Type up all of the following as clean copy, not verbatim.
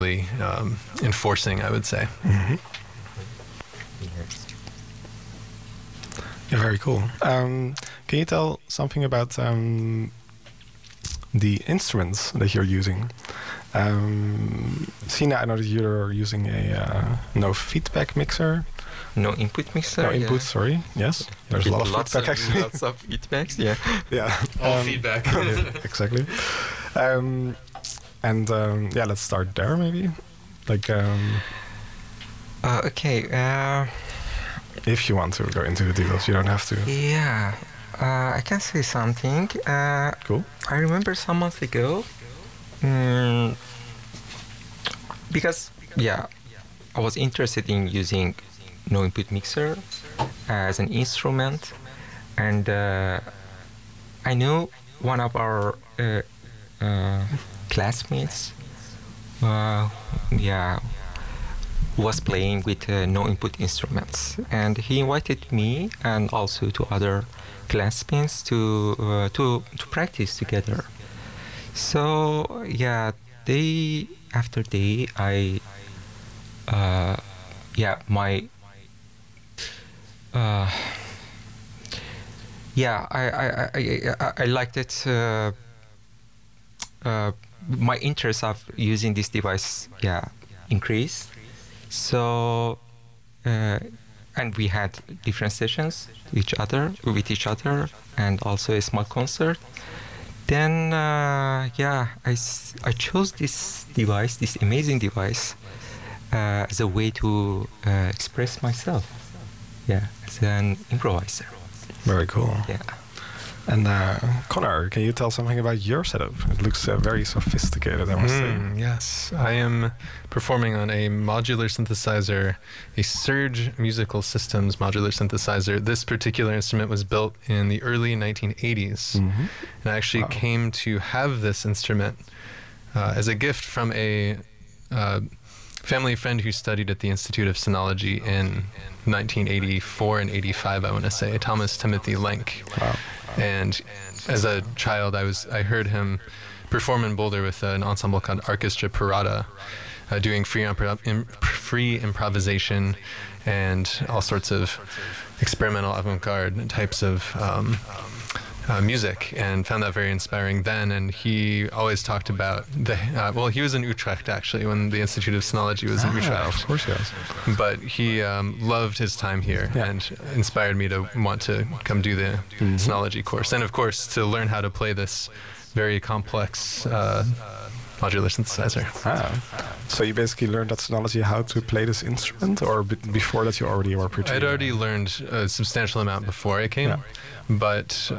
enforcing, I would say. Mm-hmm. Yeah, very cool. Can you tell something about the instruments that you're using? Sina, I know that you're using a no feedback mixer. No input mixer. No input, sorry. Yes, there's a lot of feedback actually. Lots of feedbacks, yeah. Yeah. All feedback. Yeah, exactly. Yeah, let's start there maybe. Like. Okay. If you want to go into the details, you don't have to. Yeah. I can say something. Cool. I remember some months ago. Because I was interested in using no input mixer as an instrument, and I knew one of our classmates who was playing with no input instruments, and he invited me and also to other classmates to practice together. So day after day I liked it. My interest of using this device increased. So and we had different sessions with each other, and also a small concert. Then I chose this device, this amazing device, as a way to express myself. As an improviser. Very cool. Yeah. And Connor, can you tell something about your setup? It looks very sophisticated, I must say. Yes, I am performing on a modular synthesizer, a Surge Musical Systems modular synthesizer. This particular instrument was built in the early 1980s. Mm-hmm. And I actually came to have this instrument as a gift from a family friend who studied at the Institute of Sonology in 1984 and 85, I want to say, Thomas Timothy Lenk. Wow. And as a child, I heard him perform in Boulder with an ensemble called Orchestra Parada, doing free improvisation and all sorts of experimental avant-garde types of music, and found that very inspiring then. And he always talked about he was in Utrecht actually when the Institute of Sonology was in Utrecht. Of course he was. But he loved his time here and inspired me to want to come do the Sonology course, and of course to learn how to play this very complex modular synthesizer. So you basically learned at Sonology how to play this instrument, or before that you already were pretty... I'd already learned a substantial amount before I came, but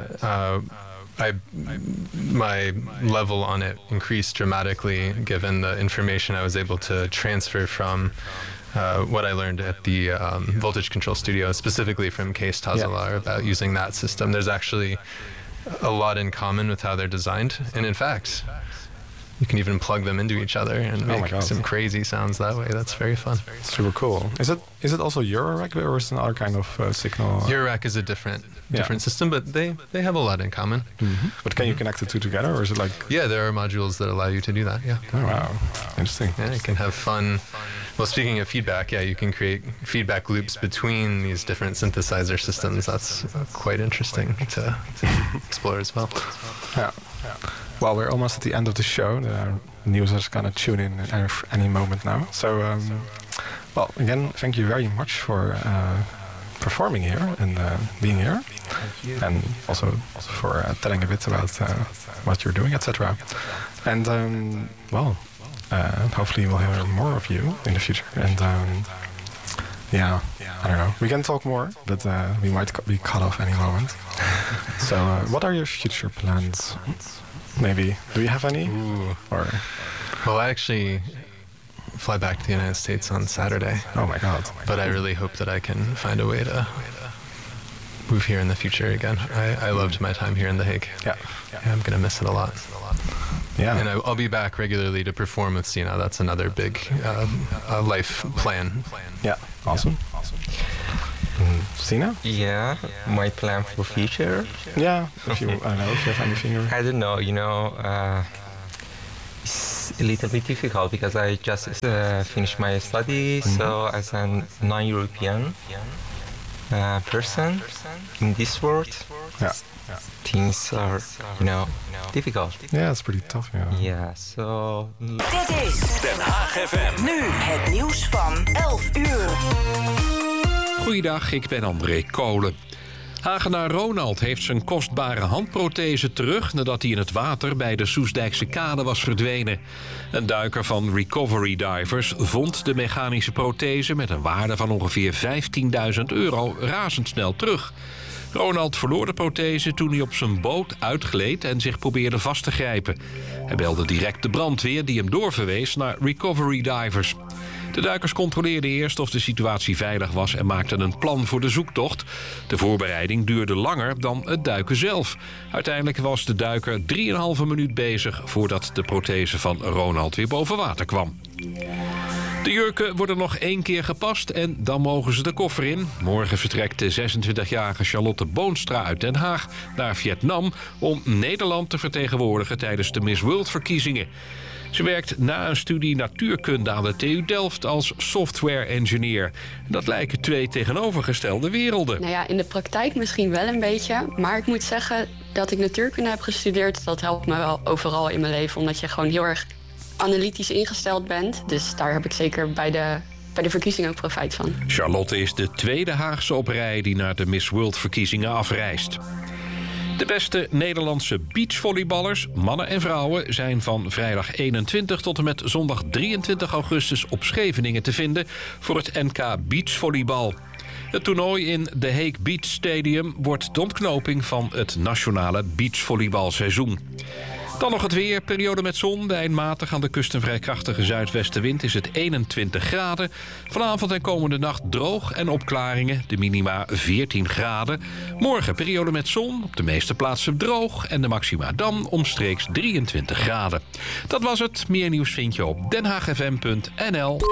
my level on it increased dramatically given the information I was able to transfer from what I learned at the Voltage Control Studio, specifically from Kees Tazelaar, about using that system. There's actually a lot in common with how they're designed, and in fact, you can even plug them into each other and make some crazy sounds that way. That's very fun. Super cool. Is it also Eurorack, or is it another kind of signal? Eurorack is a different system, but they have a lot in common. Mm-hmm. But can you connect the two together, or is it like... Yeah, there are modules that allow you to do that, Oh, wow. Interesting. Yeah, you can have fun. Well, speaking of feedback, you can create feedback loops between these different synthesizer systems. That's quite interesting to explore as well. Yeah. Well, we're almost at the end of the show. The users are going to tune in any moment now. So, well, again, thank you very much for performing here and being here. And also for telling a bit about what you're doing, etc. And, well, hopefully we'll hear more of you in the future. And, I don't know. We can talk more, but we might be cut off any moment. So, what are your future plans? Maybe. Do you have any? Or? Well, I actually fly back to the United States on Saturday. Oh my God. But I really hope that I can find a way to move here in the future again. I loved my time here in The Hague. Yeah, I'm going to miss it a lot. Yeah. And I'll be back regularly to perform with Sina. That's another big life plan. Yeah, awesome. Sina? Yeah, my plan for future. Yeah, if you have anything. I don't know. a little bit difficult because I just finished my study. So as a non-European person in this world, things are, difficult. Yeah, it's pretty tough. Yeah, so... Dit is Den Haag FM. Nu het nieuws van 11 uur. Goeiedag, ik ben André Kolen. Hagenaar Ronald heeft zijn kostbare handprothese terug nadat hij in het water bij de Soestdijkse kade was verdwenen. Een duiker van Recovery Divers vond de mechanische prothese met een waarde van ongeveer €15.000 razendsnel terug. Ronald verloor de prothese toen hij op zijn boot uitgleed en zich probeerde vast te grijpen. Hij belde direct de brandweer die hem doorverwees naar Recovery Divers. De duikers controleerden eerst of de situatie veilig was en maakten een plan voor de zoektocht. De voorbereiding duurde langer dan het duiken zelf. Uiteindelijk was de duiker 3,5 minuut bezig voordat de prothese van Ronald weer boven water kwam. De jurken worden nog 1 keer gepast en dan mogen ze de koffer in. Morgen vertrekt de 26-jarige Charlotte Boonstra uit Den Haag naar Vietnam om Nederland te vertegenwoordigen tijdens de Miss World-verkiezingen. Ze werkt na een studie natuurkunde aan de TU Delft als software engineer. Dat lijken 2 tegenovergestelde werelden. Nou ja, in de praktijk misschien wel een beetje. Maar ik moet zeggen dat ik natuurkunde heb gestudeerd. Dat helpt me wel overal in mijn leven. Omdat je gewoon heel erg analytisch ingesteld bent. Dus daar heb ik zeker bij de verkiezingen ook profijt van. Charlotte is de 2e Haagse op rij die naar de Miss World-verkiezingen afreist. De beste Nederlandse beachvolleyballers, mannen en vrouwen, zijn van vrijdag 21 tot en met zondag 23 augustus op Scheveningen te vinden voor het NK Beachvolleybal. Het toernooi in de Hague Beach Stadium wordt de ontknoping van het nationale beachvolleybalseizoen. Dan nog het weer. Periode met zon. Bij een matig aan de kust een vrij krachtige zuidwestenwind is het 21 graden. Vanavond en komende nacht droog en opklaringen. De minima 14 graden. Morgen periode met zon. Op de meeste plaatsen droog. En de maxima dan omstreeks 23 graden. Dat was het. Meer nieuws vind je op denhaagfm.nl.